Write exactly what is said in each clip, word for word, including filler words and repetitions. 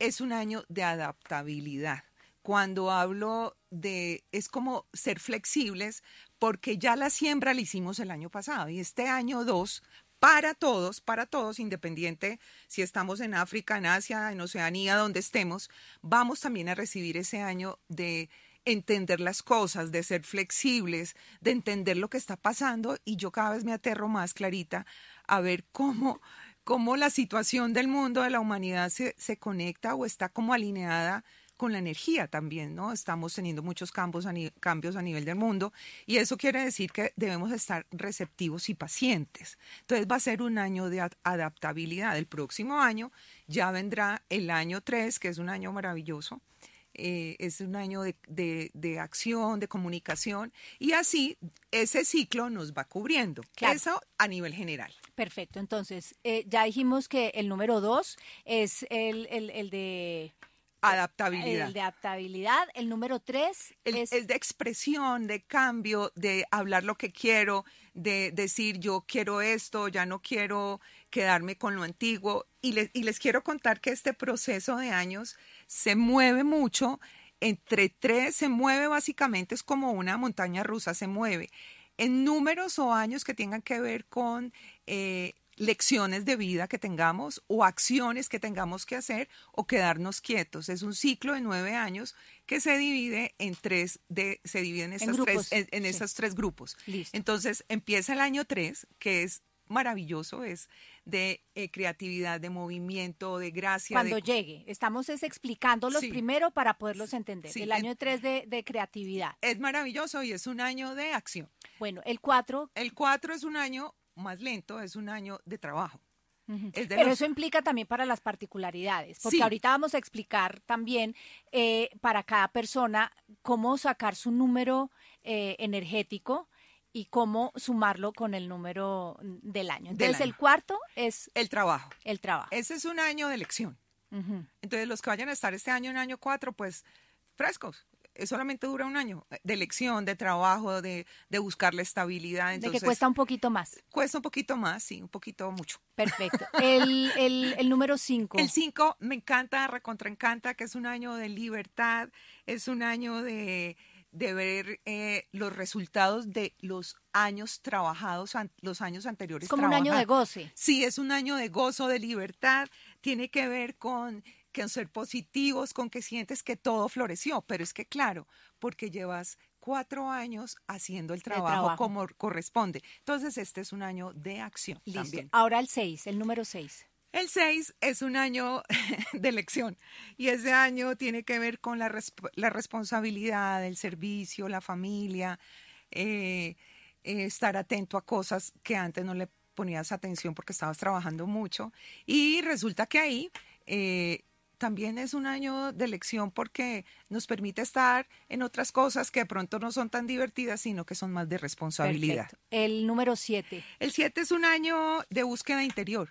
es un año de adaptabilidad. Cuando hablo de, es como ser flexibles, porque ya la siembra la hicimos el año pasado y este año dos, para todos, para todos, independiente si estamos en África, en Asia, en Oceanía, donde estemos, vamos también a recibir ese año de entender las cosas, de ser flexibles, de entender lo que está pasando, y yo cada vez me aterro más, Clarita, a ver cómo, cómo la situación del mundo, de la humanidad se, se conecta o está como alineada con la energía también, ¿no? Estamos teniendo muchos cambios a, ni- cambios a nivel del mundo, y eso quiere decir que debemos estar receptivos y pacientes. Entonces va a ser un año de ad- adaptabilidad. El próximo año ya vendrá el año tres, que es un año maravilloso. Eh, es un año de, de, de acción, de comunicación, y así ese ciclo nos va cubriendo. Claro. Eso a nivel general. Perfecto, entonces eh, ya dijimos que el número dos es el, el, el de Adaptabilidad. el de adaptabilidad, el número tres El- es es de expresión, de cambio, de hablar lo que quiero, de decir yo quiero esto, ya no quiero quedarme con lo antiguo. Y, les, y les quiero contar que este proceso de años se mueve mucho, entre tres, se mueve básicamente, es como una montaña rusa, se mueve en números o años que tengan que ver con eh, lecciones de vida que tengamos o acciones que tengamos que hacer o quedarnos quietos. Es un ciclo de nueve años que se divide en tres, de, se divide en, en estas tres, grupos. en, en Sí, esos tres grupos. listo. Entonces empieza el año tres, que es maravilloso, es de eh, creatividad, de movimiento, de gracia, Cuando de... llegue, estamos es explicándolos Sí, primero para poderlos entender. sí, El en- año tres de, de creatividad. es maravilloso y es un año de acción. Bueno, el cuatro. El cuatro es un año más lento, es un año de trabajo. Ujú. Es de Pero los... eso implica también para las particularidades, porque Sí, ahorita vamos a explicar también eh, para cada persona cómo sacar su número eh, energético y cómo sumarlo con el número del año. del Entonces, el año. cuarto es El trabajo. el trabajo. Ese es un año de elección. Ujú. Entonces, los que vayan a estar este año en año cuatro, pues frescos. Eh, Solamente dura un año eh, de elección, de trabajo, de, de buscar la estabilidad. De que Entonces, cuesta un poquito más. cuesta un poquito más, sí, un poquito mucho. Perfecto. El, el, el número El cinco. cinco me encanta, recontra encanta, que es un año de libertad, es un año de, de ver eh, los resultados de los años trabajados, an- los años Es anteriores como un año de trabajados. goce. Sí, es un año de gozo, de libertad, tiene que ver con, con ser positivos, con que sientes que todo floreció, pero es que claro, porque llevas cuatro años haciendo el De trabajo trabajo. como corresponde. Entonces, este es un año de acción Listo. también. Ahora el seis, el número seis. El seis es un año de elección, y ese año tiene que ver con la, resp- la responsabilidad, el servicio, la familia, eh, eh, estar atento a cosas que antes no le ponías atención porque estabas trabajando mucho. Y resulta que ahí eh, también es un año de elección porque nos permite estar en otras cosas que de pronto no son tan divertidas, sino que son más de responsabilidad. Perfecto. El número siete. El siete es un año de búsqueda interior.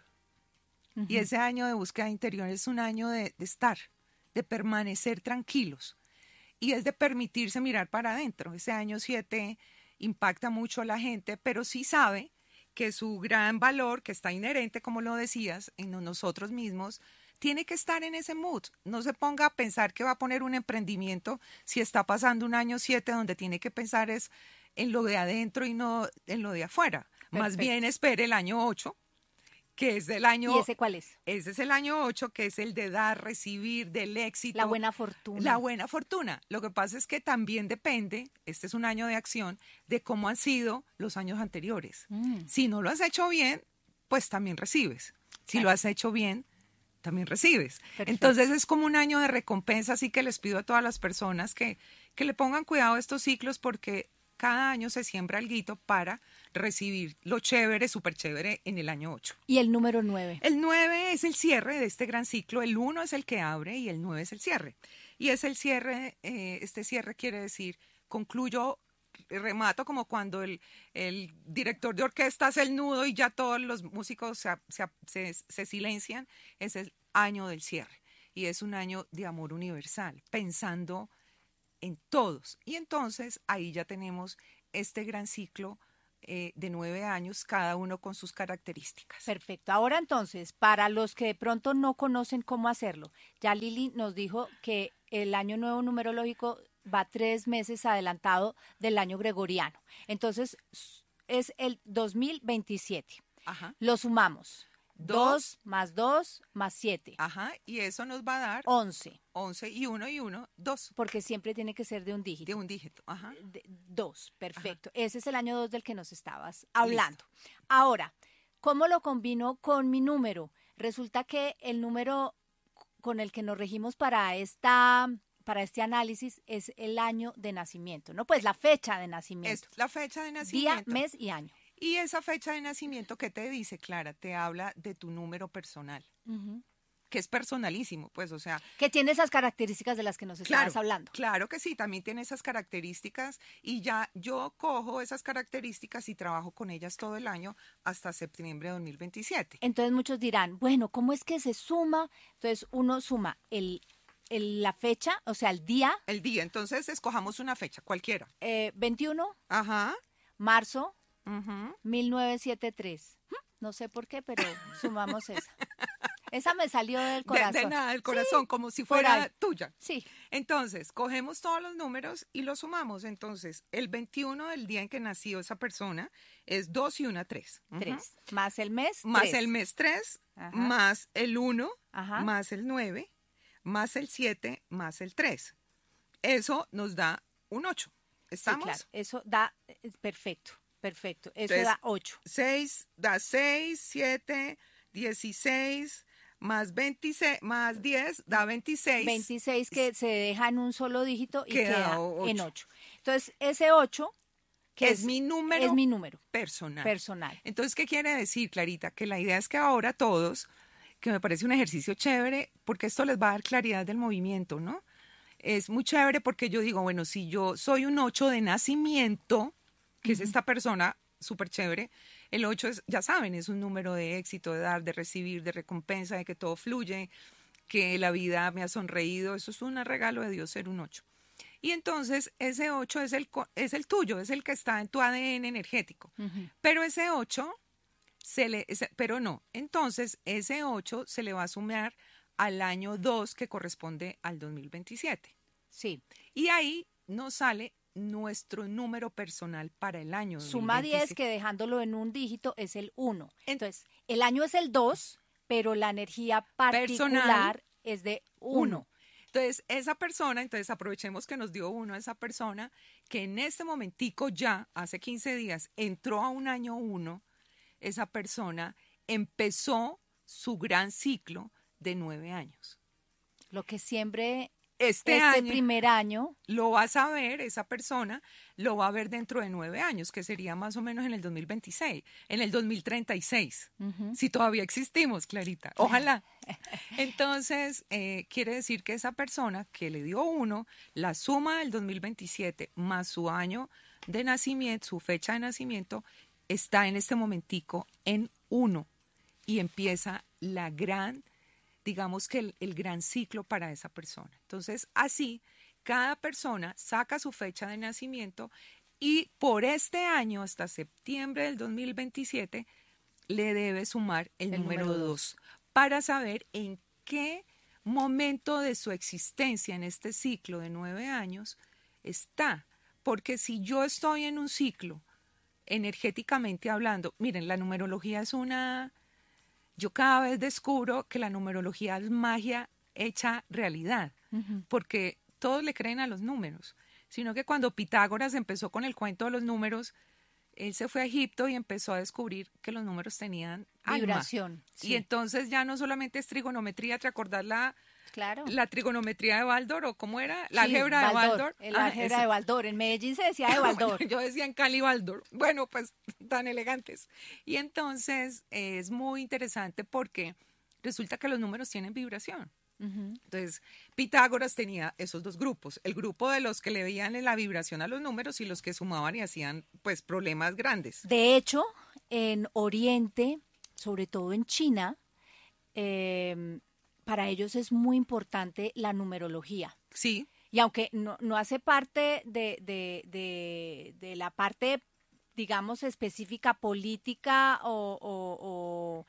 Y Ujú. ese año de búsqueda interior es un año de, de estar, de permanecer tranquilos, y es de permitirse mirar para adentro. Ese año siete impacta mucho a la gente, pero sí sabe que su gran valor, que está inherente, como lo decías, en nosotros mismos, tiene que estar en ese mood. No se ponga a pensar que va a poner un emprendimiento si está pasando un año siete donde tiene que pensar es en lo de adentro y no en lo de afuera. Más bien Perfecto. espere el año ocho, que es el ¿Y año... ese cuál es? Ese es el año ocho, que es el de dar, recibir, del La éxito, buena la fortuna. buena fortuna. Lo que pasa es que también depende, este es un año de acción, de cómo han sido los años anteriores. Mm, Si no lo has hecho bien, pues también recibes. Si lo claro. has hecho bien, también recibes. Perfecto. Entonces es como un año de recompensa, así que les pido a todas las personas que, que le pongan cuidado a estos ciclos, porque cada año se siembra alguito para recibir lo chévere, súper chévere en el año ocho. Y el número nueve. El nueve es el cierre de este gran ciclo, el uno es el que abre y el nueve es el cierre. Y es el cierre, eh, este cierre quiere decir, concluyo, remato, como cuando el, el director de orquesta hace el nudo y ya todos los músicos se, se, se, se silencian. Es el año del cierre y es un año de amor universal, pensando en todos. Y entonces ahí ya tenemos este gran ciclo eh, de nueve años, cada uno con sus características. Perfecto. Ahora entonces, para los que de pronto no conocen cómo hacerlo, ya Lili nos dijo que el año nuevo numerológico va tres meses adelantado del año gregoriano. Entonces, es el dos mil veintisiete. Ajá. Lo sumamos. dos más dos más siete. Ajá, y eso nos va a dar once. once y uno y uno, dos. Porque siempre tiene que ser de un dígito. De un dígito, ajá. De, dos, perfecto. Ajá. Ese es el año dos del que nos estabas hablando. Listo. Ahora, ¿cómo lo combino con mi número? Resulta que el número con el que nos regimos para esta... para este análisis es el año de nacimiento, ¿no? Pues la fecha de nacimiento. Es la fecha de nacimiento. Día, mes y año. Y esa fecha de nacimiento, ¿qué te dice, Clara? Te habla de tu número personal, Uh-huh. que es personalísimo, pues, o sea... Que tiene esas características de las que nos Claro, estabas hablando. claro que sí, también tiene esas características y ya yo cojo esas características y trabajo con ellas todo el año hasta septiembre de dos mil veintisiete. Entonces muchos dirán, bueno, ¿cómo es que se suma? Entonces uno suma el, el- la fecha, o sea, el día, El día, entonces escojamos una fecha, cualquiera. eh, veintiuno, Ajá. marzo, Ujú. mil novecientos setenta y tres. No sé por qué, pero sumamos esa. Esa me salió del De, corazón. de nada, el corazón, como si por fuera ahí. tuya. Sí, Entonces, cogemos todos los números y los sumamos. Entonces, el veintiuno del día en que nació esa persona es dos y una, tres. Ujú. tres. Más el mes, Más tres. el mes tres, Ajá. más el uno, Ajá. más el nueve, más el siete, más el tres. Eso nos da un ocho. Sí, ¿Estamos? claro, eso da, es perfecto, perfecto. Eso Entonces, da ocho. seis da seis, siete, dieciséis, más veintiséis, más diez da veintiséis. veintiséis que se deja en un solo dígito y Queda queda ocho. en ocho. Entonces, ese ocho, que es, mi número es mi número personal. personal. Entonces, ¿qué quiere decir, Clarita? Que la idea es que ahora todos, que me parece un ejercicio chévere, porque esto les va a dar claridad del movimiento, ¿no? Es muy chévere porque yo digo, bueno, si yo soy un ocho de nacimiento, que es esta persona súper chévere, el ocho es, ya saben, es un número de éxito, de dar, de recibir, de recompensa, de que todo fluye, que la vida me ha sonreído, eso es un regalo de Dios ser un ocho. Y entonces ese ocho es el, co- es el tuyo, es el que está en tu A D N energético. Ujú. Pero ese ocho, se le, ese- pero no, entonces ese ocho se le va a sumar al año dos que corresponde al dos mil veintisiete. Sí. Y ahí nos sale nuestro número personal para el año Suma diez, dos mil veintisiete. que dejándolo en un dígito es el uno. En- Entonces, el año es el dos, pero la energía particular Personal, es de uno. uno. Entonces, esa persona, entonces aprovechemos que nos dio uno, esa persona que en este momentico ya, hace quince días, entró a un año uno, esa persona empezó su gran ciclo de nueve años. Lo que siempre Este, este año primer año, lo vas a ver, esa persona lo va a ver dentro de nueve años, que sería más o menos en el dos mil veintiséis, en el dos mil treinta y seis, ujú, si todavía existimos, Clarita. Ojalá. Entonces, eh, quiere decir que esa persona que le dio uno, la suma del dos mil veintisiete más su año de nacimiento, su fecha de nacimiento, está en este momentico en uno y empieza la gran, digamos que el, el gran ciclo para esa persona. Entonces, así, cada persona saca su fecha de nacimiento y por este año, hasta septiembre del dos mil veintisiete, le debe sumar el, El número número dos para saber en qué momento de su existencia en este ciclo de nueve años está. Porque si yo estoy en un ciclo, energéticamente hablando, miren, la numerología es una... Yo cada vez descubro que la numerología es magia hecha realidad, ujú. porque todos le creen a los números, sino que cuando Pitágoras empezó con el cuento de los números, él se fue a Egipto y empezó a descubrir que los números tenían alma. Vibración. Y Sí, entonces ya no solamente es trigonometría, ¿te acordás la, claro. la trigonometría de Baldor o cómo era? La Sí, álgebra de Baldor. El Ah, álgebra eso. de Baldor. En Medellín se decía de Baldor. Bueno, yo decía en Cali Baldor. Bueno, pues tan elegantes. Y entonces eh, es muy interesante porque resulta que los números tienen vibración. Ujú. Entonces, Pitágoras tenía esos dos grupos, el grupo de los que le veían en la vibración a los números y los que sumaban y hacían pues problemas grandes. De hecho, en Oriente, sobre todo en China, eh, para ellos es muy importante la numerología. Sí, Y aunque no, no hace parte de, de, de, de la parte digamos, específica política o, o- o,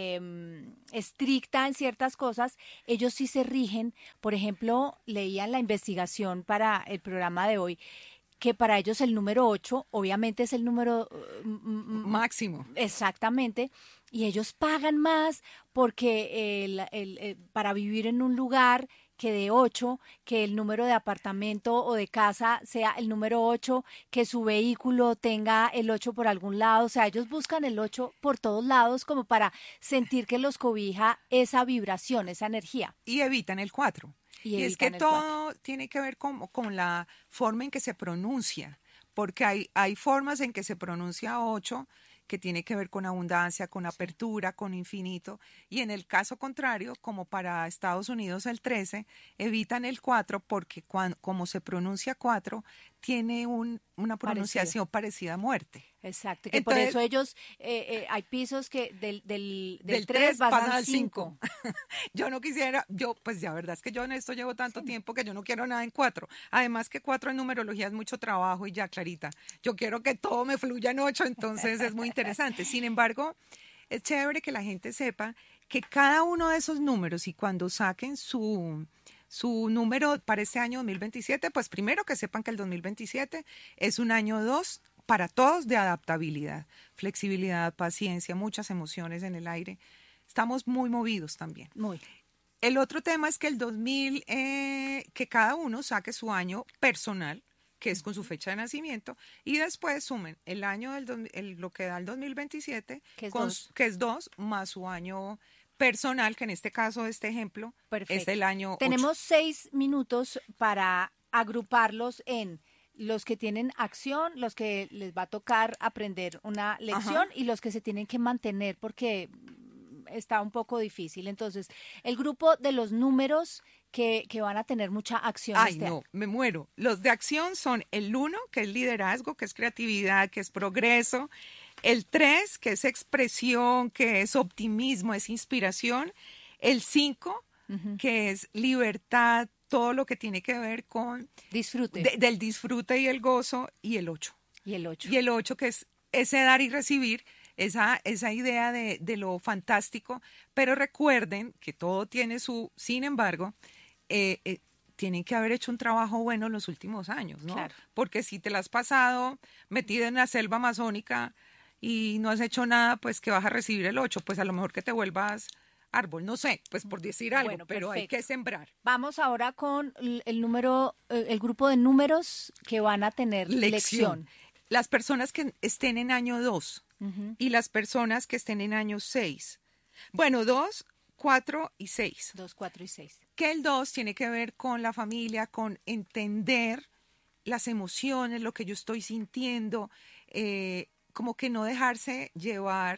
em, estricta en ciertas cosas, ellos sí se rigen. Por ejemplo, leía en la investigación para el programa de hoy que para ellos el número ocho obviamente es el número uh, mm, mm, Máximo. exactamente, y ellos pagan más porque el, el- el- para vivir en un lugar que de ocho, que el número de apartamento o de casa sea el número ocho, que su vehículo tenga el ocho por algún lado, o sea, ellos buscan el ocho por todos lados como para sentir que los cobija esa vibración, esa energía, Y evitan el cuatro. y Y es que evitan el cuatro. todo tiene que ver con, con la forma en que se pronuncia, porque hay, hay formas en que se pronuncia ocho que tiene que ver con abundancia, con apertura, con infinito, y en el caso contrario, como para Estados Unidos el trece, evitan el cuatro porque cuan- como se pronuncia cuatro, tiene un, una Parecido. pronunciación parecida a muerte. Exacto, que por Entonces, eso ellos, eh, eh, hay pisos que del, del, del del tres tres pasan pasa al al cinco. cinco. Yo no quisiera, yo, pues la verdad es que yo en esto llevo tanto tiempo que yo no quiero nada en cuatro. Además que cuatro en numerología es mucho trabajo y ya, Clarita. Yo quiero que todo me fluya en ocho, entonces es muy interesante. Sin embargo, es chévere que la gente sepa que cada uno de esos números y cuando saquen su, su número para este año dos mil veintisiete, pues primero que sepan que el dos mil veintisiete es un año dos para todos de adaptabilidad, flexibilidad, paciencia, muchas emociones en el aire. Estamos muy movidos también. Muy. El otro tema es que el dos mil, eh, que cada uno saque su año personal, que es con su fecha de nacimiento, y después sumen el año del dos mil, el- lo que da el dos mil veintisiete, Que es con, dos. s- que es dos, más su año personal, que en este caso, este ejemplo, es Perfecto. el año ocho. Tenemos seis minutos para agruparlos en los que tienen acción, los que les va a tocar aprender una lección Ajá. y los que se tienen que mantener porque mm, está un poco difícil. Entonces, el grupo de los números que, que van a tener mucha acción Ay, este año. no, me muero. Los de acción son el uno, que es liderazgo, que es creatividad, que es progreso. El tres, que es expresión, que es optimismo, es inspiración. El cinco, Ujú. que es libertad, todo lo que tiene que ver con Disfrute. de- del disfrute y el gozo. Y el ocho. Y el ocho. Y el ocho, que es ese dar y recibir, esa, esa idea de, de lo fantástico. Pero recuerden que todo tiene su, sin embargo, eh, eh, tienen que haber hecho un trabajo bueno en los últimos años, ¿no? Claro. Porque si te la has pasado metida en la selva amazónica y no has hecho nada, pues que vas a recibir el ocho, pues a lo mejor que te vuelvas árbol, no sé, pues por decir algo, Bueno, pero hay perfecto. que sembrar. Vamos ahora con l- el número, eh, el grupo de números que van a tener Lección. lección. Las personas que estén en año dos Ujú. y las personas que estén en año seis. Bueno, dos, cuatro y seis. Dos, cuatro y seis. Que el dos tiene que ver con la familia, con entender las emociones, lo que yo estoy sintiendo, eh, como que no dejarse llevar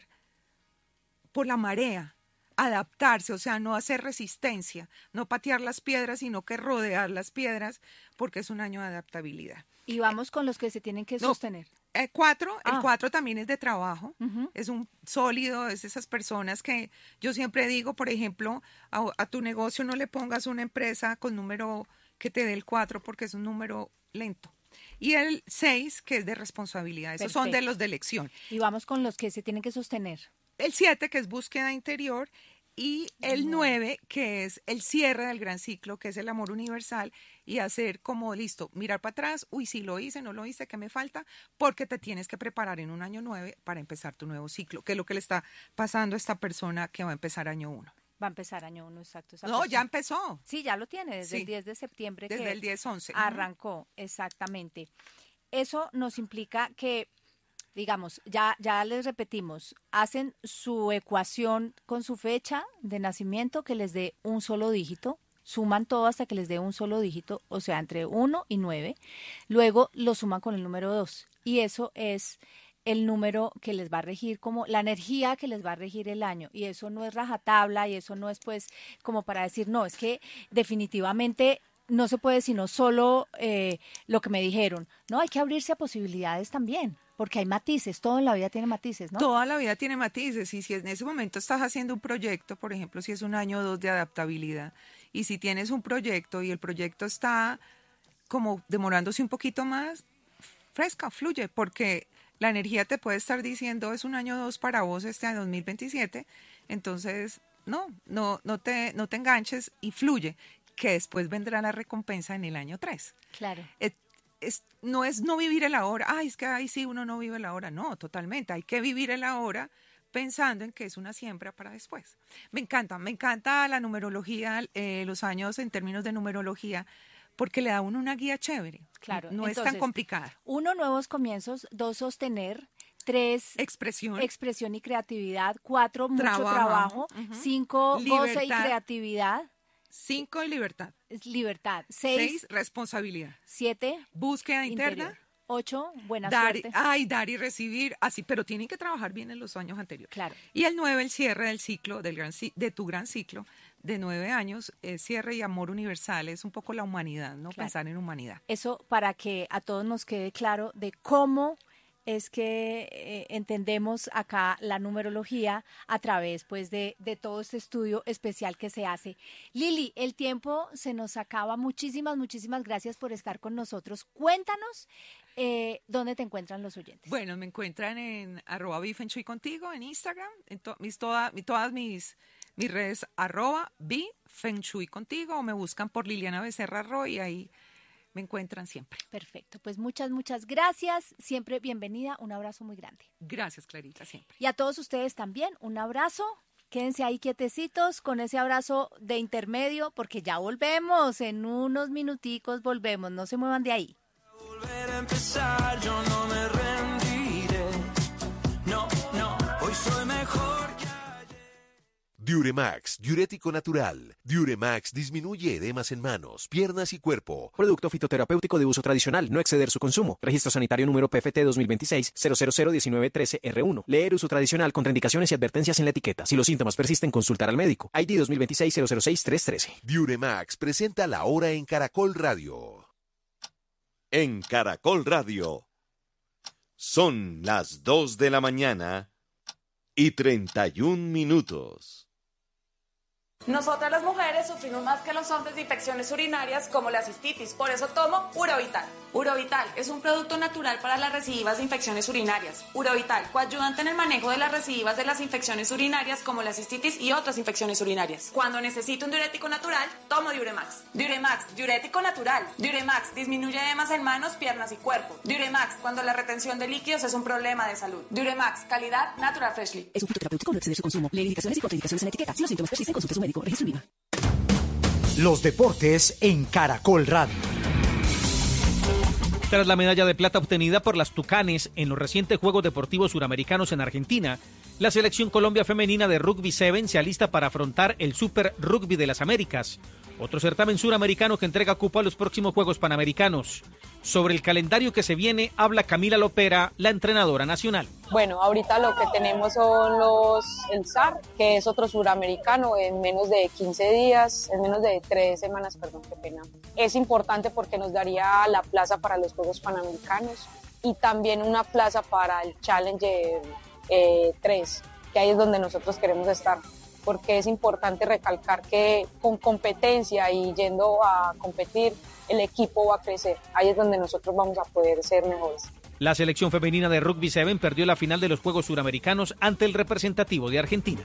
por la marea, adaptarse, o sea, no hacer resistencia, no patear las piedras, sino que rodear las piedras, porque es un año de adaptabilidad. Y vamos con los que se tienen que No, sostener. eh, cuatro, el Ah. cuatro también es de trabajo, Ujú. es un sólido, es esas personas que yo siempre digo, por ejemplo, a, a tu negocio no le pongas una empresa con número que te dé el cuatro porque es un número lento. Y el seis, que es de responsabilidad, esos son de Perfecto. los de elección. Y vamos con los que se tienen que sostener. El siete, que es búsqueda interior, y el Nueve. nueve, que es el cierre del gran ciclo, que es el amor universal, y hacer como, listo, mirar para atrás, uy, sí lo hice, no lo hice, ¿qué me falta? Porque te tienes que preparar en un año nueve para empezar tu nuevo ciclo, que es lo que le está pasando a esta persona que va a empezar año uno. Va a empezar año uno, exacto. esa No, ya persona. empezó, Sí, ya lo tiene, desde Sí. el diez de septiembre desde que el diez once. arrancó, exactamente. Eso nos implica que, digamos, ya, ya les repetimos, hacen su ecuación con su fecha de nacimiento que les dé un solo dígito, suman todo hasta que les dé un solo dígito, o sea, entre uno y nueve, luego lo suman con el número dos y eso es el número que les va a regir como la energía que les va a regir el año y eso no es rajatabla y eso no es pues como para decir, no, es que definitivamente no se puede sino solo eh, lo que me dijeron, no, hay que abrirse a posibilidades también, porque hay matices, todo en la vida tiene matices, ¿no? Toda la vida tiene matices y si en ese momento estás haciendo un proyecto, por ejemplo, si es un año o dos de adaptabilidad y si tienes un proyecto y el proyecto está como demorándose un poquito más, fresca, fluye, porque La energía te puede estar diciendo, es un año dos para vos este año dos mil veintisiete, entonces no, no, no te, no te enganches y fluye, que después vendrá la recompensa en el año tres. Claro. Es, es, no es no vivir el ahora, ay, es que ahí sí uno no vive el ahora, no, totalmente, hay que vivir el ahora pensando en que es una siembra para después. Me encanta, me encanta la numerología, eh, los años en términos de numerología, porque le da a uno una guía chévere. Claro. No Entonces, es tan complicada. Uno, nuevos comienzos. Dos, sostener. Tres, expresión. Expresión y creatividad. Cuatro, mucho trabajo. trabajo. Uh-huh. Cinco, libertad. Goce y creatividad. Cinco, libertad. Libertad. Seis, Seis, responsabilidad. Siete, búsqueda interna. Interior. Ocho, buena dar, suerte. Ay, dar y recibir, así, pero tienen que trabajar bien en los años anteriores. Claro. Y el nueve, el cierre del ciclo, del gran, de tu gran ciclo, de nueve años, eh, cierre y amor universal, es un poco la humanidad, ¿no? Claro. Pensar en humanidad. Eso para que a todos nos quede claro de cómo es que eh, entendemos acá la numerología a través pues de, de todo este estudio especial que se hace. Lili, el tiempo se nos acaba. Muchísimas, muchísimas gracias por estar con nosotros. Cuéntanos eh, dónde te encuentran los oyentes. Bueno, me encuentran en arroba bifenshui contigo en Instagram, en to, mis, toda, mi, todas mis, mis redes arroba bifenshui contigo, o me buscan por Liliana Becerra Roy y ahí me encuentran siempre. Perfecto, pues muchas, muchas gracias. Siempre bienvenida. Un abrazo muy grande. Gracias, Clarita, siempre. Y a todos ustedes también, un abrazo. Quédense ahí quietecitos con ese abrazo de intermedio, porque ya volvemos. En unos minuticos volvemos. No se muevan de ahí. Volver a empezar, yo no me rendiré. No, no, hoy soy mejor que ayer. Diuremax, diurético natural. Diuremax disminuye edemas en manos, piernas y cuerpo. Producto fitoterapéutico de uso tradicional, no exceder su consumo. Registro sanitario número P F T dos mil veintiséis cero cero cero diecinueve trece R uno. Leer uso tradicional, contraindicaciones y advertencias en la etiqueta. Si los síntomas persisten, consultar al médico. I D dos mil veintiséis cero cero seis tres trece. Diuremax presenta la hora en Caracol Radio. En Caracol Radio. Son las dos de la mañana y treinta y un minutos. Nosotras las mujeres sufrimos más que los hombres de infecciones urinarias como la cistitis, por eso tomo Urovital. Urovital es un producto natural para las recidivas de infecciones urinarias. Urovital, coayudante en el manejo de las recidivas de las infecciones urinarias como la cistitis y otras infecciones urinarias. Cuando necesito un diurético natural, tomo Diuremax. Diuremax, diurético natural. Diuremax disminuye edemas en manos, piernas y cuerpo. Diuremax, cuando la retención de líquidos es un problema de salud. Diuremax, calidad Natural Freshly. Es un fitoterapéutico, no exceder su consumo. Lee indicaciones y contraindicaciones en la etiqueta. Si los síntomas persisten, consulte a su médico. Registro INVIMA. Los deportes en Caracol Radio. Tras la medalla de plata obtenida por las Tucanes en los recientes Juegos Deportivos Suramericanos en Argentina, la selección Colombia femenina de Rugby siete se alista para afrontar el Super Rugby de las Américas, otro certamen suramericano que entrega cupo a los próximos Juegos Panamericanos. Sobre el calendario que se viene, habla Camila Lopera, la entrenadora nacional. Bueno, ahorita lo que tenemos son los el S A R, que es otro suramericano en menos de quince días, en menos de tres semanas, perdón, qué pena. Es importante porque nos daría la plaza para los Juegos Panamericanos y también una plaza para el Challenger eh, tres, que ahí es donde nosotros queremos estar, porque es importante recalcar que con competencia y yendo a competir, el equipo va a crecer. Ahí es donde nosotros vamos a poder ser mejores. La selección femenina de Rugby siete perdió la final de los Juegos Suramericanos ante el representativo de Argentina.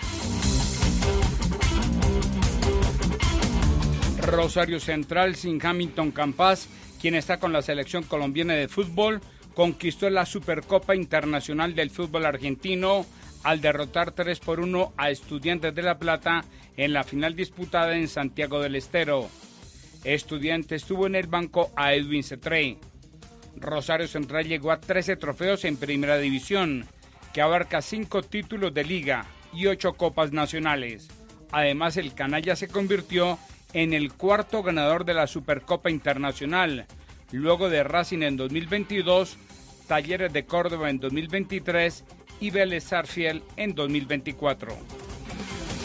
Rosario Central sin Hamilton Campas, quien está con la selección colombiana de fútbol, conquistó la Supercopa Internacional del Fútbol Argentino al derrotar tres por uno a Estudiantes de La Plata en la final disputada en Santiago del Estero. Estudiantes tuvo en el banco a Edwin Cetré. Rosario Central llegó a trece trofeos en Primera División, que abarca cinco títulos de liga y ocho copas nacionales. Además, el canalla se convirtió en el cuarto ganador de la Supercopa Internacional, luego de Racing en dos mil veintidós, Talleres de Córdoba en dos mil veintitrés y Vélez Sarsfield en dos mil veinticuatro.